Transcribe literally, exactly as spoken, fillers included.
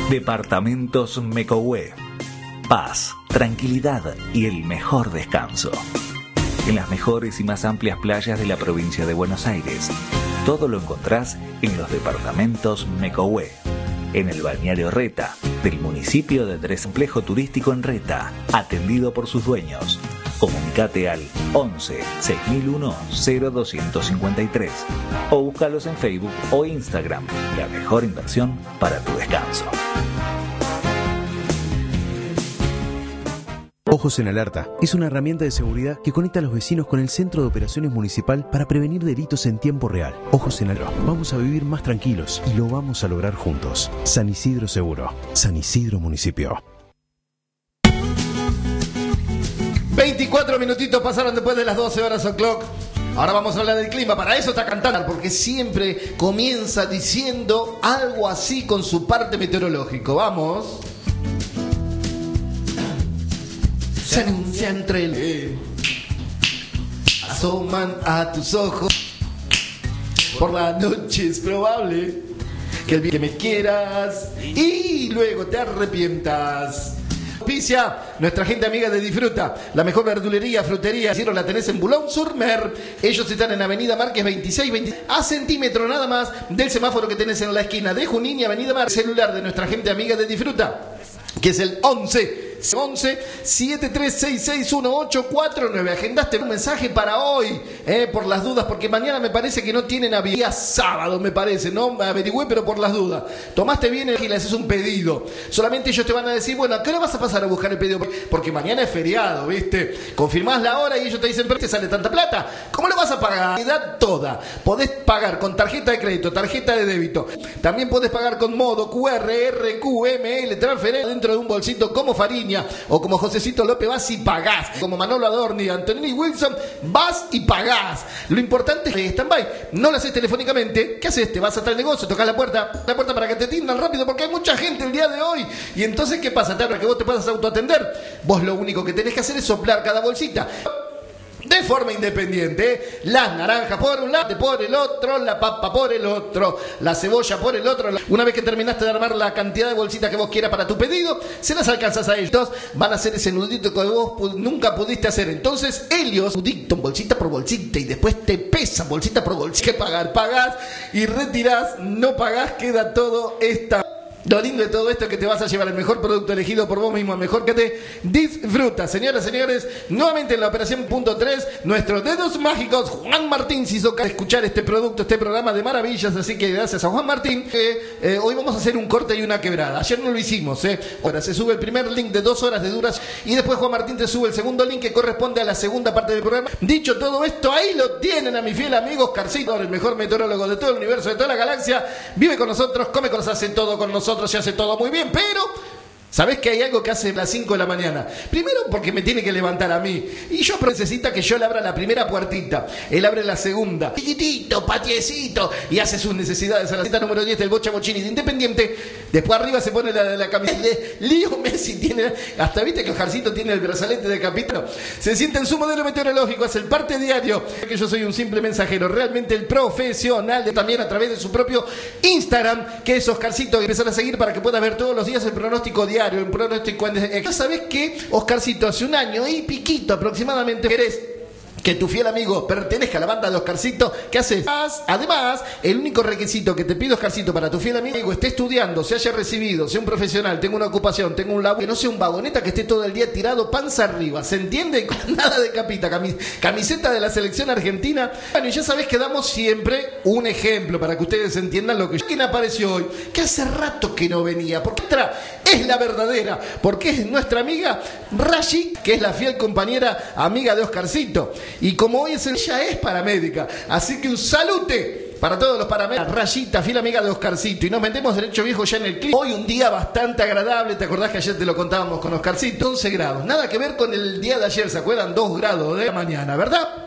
Departamentos Mecohue. Paz, tranquilidad y el mejor descanso. En las mejores y más amplias playas de la provincia de Buenos Aires. Todo lo encontrás en los departamentos Mecohue. En el balneario Reta, del municipio de Tres Complejo Turístico en Reta, atendido por sus dueños. Comunicate al once seis mil uno cero doscientos cincuenta y tres o búscalos en Facebook o Instagram. La mejor inversión para tu descanso. Ojos en Alerta es una herramienta de seguridad que conecta a los vecinos con el Centro de Operaciones Municipal para prevenir delitos en tiempo real. Ojos en Alerta. Vamos a vivir más tranquilos y lo vamos a lograr juntos. San Isidro Seguro. San Isidro Municipio. veinticuatro minutitos pasaron después de las doce horas o'clock. Ahora vamos a hablar del clima. Para eso está cantando, porque siempre comienza diciendo algo así con su parte meteorológico. Vamos. Se anuncia entre el... Asoman a tus ojos. Por la noche es probable que el día que me quieras y luego te arrepientas. Auspicia nuestra gente amiga de Disfruta, la mejor verdulería, frutería, si no la tenés en Boulogne-sur-Mer. Ellos están en Avenida Márquez veintiséis, veinte, a centímetro nada más del semáforo que tenés en la esquina de Junín y Avenida Márquez. Celular de nuestra gente amiga de Disfruta, que es el once once siete tres seis seis uno ocho cuatro nueve. Agendaste un mensaje para hoy, eh, por las dudas, porque mañana me parece que no tienen habilidad. Sábado me parece, no me averigüé, pero por las dudas. Tomaste bien y le haces un pedido. Solamente ellos te van a decir, bueno, ¿a qué hora vas a pasar a buscar el pedido? Porque mañana es feriado, ¿viste? Confirmás la hora y ellos te dicen, pero te sale tanta plata. ¿Cómo lo vas a pagar? La edad toda. Podés pagar con tarjeta de crédito, tarjeta de débito. También podés pagar con modo Q R, R Q, M L, transferencia dentro de un bolsito como Farina o como Josecito López, vas y pagás. Como Manolo Adorni, Antonini Wilson, vas y pagás. Lo importante es que stand-by. No lo haces telefónicamente. ¿Qué haces? Te vas hasta el negocio, tocas la puerta, la puerta para que te atiendan rápido, porque hay mucha gente el día de hoy. Y entonces, ¿qué pasa? Para que vos te puedas autoatender. Vos lo único que tenés que hacer es soplar cada bolsita de forma independiente, ¿eh? Las naranjas por un lado, por el otro, la papa por el otro, la cebolla por el otro. Una vez que terminaste de armar la cantidad de bolsitas que vos quieras para tu pedido, se las alcanzas a ellos. Van a hacer ese nudito que vos nunca pudiste hacer. Entonces, ellos, nudito, bolsita por bolsita, y después te pesan bolsita por bolsita. ¿Qué pagar? Pagás y retirás, no pagás, queda todo esta... Lo lindo de todo esto es que te vas a llevar el mejor producto elegido por vos mismo, el mejor que te disfruta. Señoras y señores, nuevamente en la operación punto tres, nuestros dedos mágicos, Juan Martín se hizo escuchar este producto, este programa de maravillas, así que gracias a Juan Martín, eh, eh, hoy vamos a hacer un corte y una quebrada. Ayer no lo hicimos, eh. Ahora se sube el primer link de dos horas de duración y después Juan Martín te sube el segundo link que corresponde a la segunda parte del programa. Dicho todo esto, ahí lo tienen a mi fiel amigo Oscarcito, el mejor meteorólogo de todo el universo, de toda la galaxia. Vive con nosotros, come con nosotros, hace todo con nosotros. Se hace todo muy bien, pero ¿sabés que hay algo que hace a las cinco de la mañana? Primero porque me tiene que levantar a mí. Y yo necesita que yo le abra la primera puertita. Él abre la segunda. Chiquitito, patiecito. Y hace sus necesidades a la cita número diez del Bocha Bochini de Independiente. Después arriba se pone la, la camiseta de Leo Messi. Tiene, hasta viste que Oscarcito tiene el brazalete de capitán. Se siente en su modelo meteorológico. Hace el parte diario. Que yo soy un simple mensajero. Realmente el profesional. De, también a través de su propio Instagram. Que es Oscarcito. Empezar a seguir para que pueda ver todos los días el pronóstico diario. El pronóstico. Ya sabés que Oscarcito hace un año y piquito aproximadamente querés que tu fiel amigo pertenezca a la banda de Oscarcito. ¿Qué haces? Además, el único requisito que te pide Oscarcito para tu fiel amigo esté estudiando, se haya recibido, sea un profesional, tenga una ocupación, tenga un laburo, que no sea un vagoneta que esté todo el día tirado panza arriba. ¿Se entiende? Nada de capita, camis camiseta de la selección argentina. Bueno, y ya sabés que damos siempre un ejemplo para que ustedes entiendan lo que... ¿Quién apareció hoy? Que hace rato que no venía. Porque esta es la verdadera, porque es nuestra amiga Rashi, que es la fiel compañera amiga de Oscarcito. Y como hoy es el, ella es paramédica, así que un salute para todos los paramédicos. Rayita, fiel amiga de Oscarcito. Y nos metemos derecho viejo ya en el clima. Hoy un día bastante agradable. ¿Te acordás que ayer te lo contábamos con Oscarcito? once grados. Nada que ver con el día de ayer, ¿se acuerdan? dos grados de la mañana, ¿verdad?